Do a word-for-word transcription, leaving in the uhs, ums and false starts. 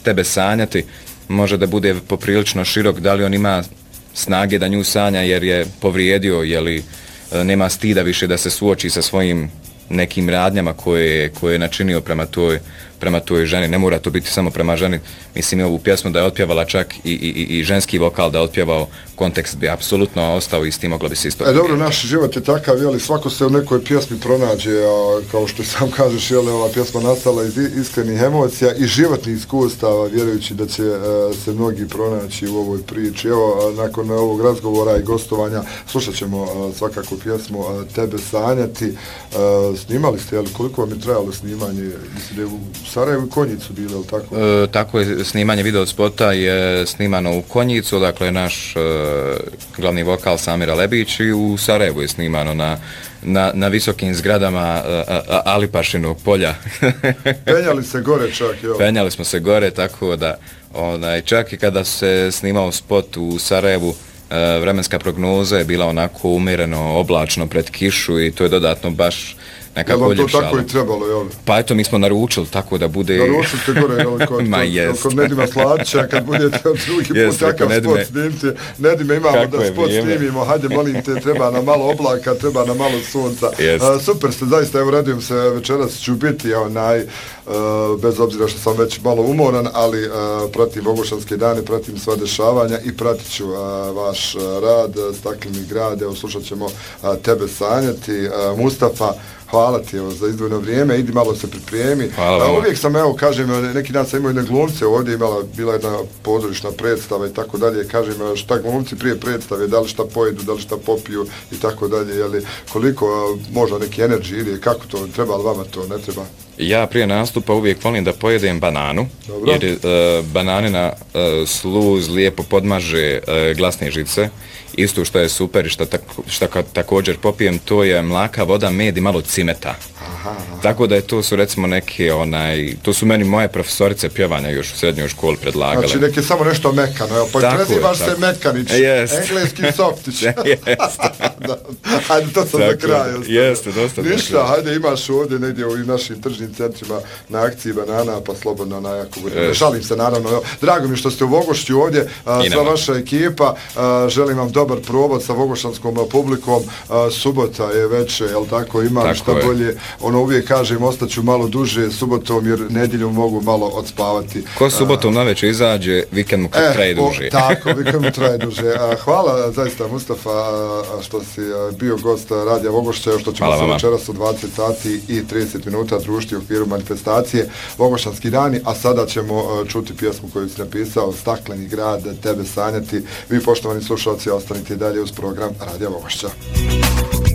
tebe sanjati može da bude poprilično širok, da li on ima snage da nju sanja jer je povrijedio, je li nema stida više da se suoči sa svojim nekim radnjama koje, koje je načinio prema toj, prema toj ženi. Ne mora to biti samo prema ženi. Mislim, ovu pjesmu da je otpjevala čak i, i, i ženski vokal da je otpjevao, kontekst bi apsolutno ostao isti, moglo bi se isto. E dobro, naš život je takav, jeli, svako se u nekoj pjesmi pronađe, a kao što sam kažeš, jeli, ova pjesma nastala iz iskrenih emocija i životnih iskustava, vjerujući da će uh, se mnogi pronaći u ovoj priči. Evo, nakon ovog razgovora i gostovanja slušat ćemo uh, svakako pjesmu uh, Tebe sanjati. Uh, snimali ste, jeli, koliko vam je trajalo snimanje? Mislim da je u Sarajevu i Konjicu bilo, ili tako? E, tako je, snimanje video spota je snimano u Konjicu, dakle naš e, glavni vokal Samir Alebić, i u Sarajevu je snimano na, na, na visokim zgradama e, a, Alipašinog polja. Penjali se gore čak, jo? Penjali smo se gore, tako da onaj, čak i kada se snimao spot u Sarajevu, e, vremenska prognoza je bila onako umjereno oblačno pred kišu i to je dodatno baš nekako uljepšalo. To tako i trebalo, jel? Pa eto, mi smo naručili tako da bude... Naručili ste gore, jel, kod, Ma kod, kod Nedima Sladića, kad budete drugi put takav spot snimiti. Nedime, imamo kako da spot snimimo, hajde, molim te, treba na malo oblaka, treba na malo sunca. Uh, super ste, zaista, evo, radujem se, večeras ću biti, evo, naj, uh, bez obzira što sam već malo umoran, ali uh, pratim Vogošćanske dane, pratim sva dešavanja i pratit ću uh, vaš uh, rad, Stakleni grad, evo, slušat ćemo uh, Tebe sanjati, uh, Mustafa. Hvala ti, evo, za izdvojeno vrijeme, idi malo se pripremi. A, uvijek sam, evo, kažem, neki dan sam imao jedne glumce, ovdje imala, bila jedna pozorišna predstava i tako dalje, kažem, šta glumci prije predstave, da li šta pojedu, da li šta popiju i tako dalje, jeli, koliko možda neki energy ili kako to, treba li vama to, ne treba? Ja prije nastupa uvijek volim da pojedem bananu. Dobro. Jer uh, bananina uh, sluz lijepo podmaže uh, glasne žice. Isto što je super i što, tak, što također popijem, to je mlaka, voda, med i malo cimeta. Aha, aha. Tako da je to su recimo neke, onaj, to su meni moje profesorice pjevanja još u srednjoj školi predlagale. Znači neke samo nešto mekano, evo, pa prezivaš se Mekanić, yes. Engleski Softić. Jeste. Hajde, to sam za kraj. Jeste, dosta. Ništa, hajde, imaš ovdje negdje u našim tržnim centrima na akciji banana, pa slobodno na jako bude. Šalim se, naravno. Evo, drago mi što ste u Vogošću ovdje, a, sva vaša ekipa, a, želim vam dobar probod sa vogošćanskom publikom, a, subota je već, jel tako, imam tako šta je. Bolje, ono uvijek kažem, ostaću malo duže subotom, jer nedjeljom mogu malo odspavati. Ko subotom na večer izađe, vikend mu eh, traje duže. O, tako, vikend mu traje duže. A, hvala zaista, Mustafa, a, što si a, bio gost Radija Vogošća, što ćemo se večeras u dvadeset sati i trideset minuta družiti u okviru manifestacije Vogošćanski dani, a sada ćemo a, čuti pjesmu koju si napisao, Stakleni grad, Tebe sanjati. Vi, poštovani slušalci, ostanite dalje uz program Radija Vogošća.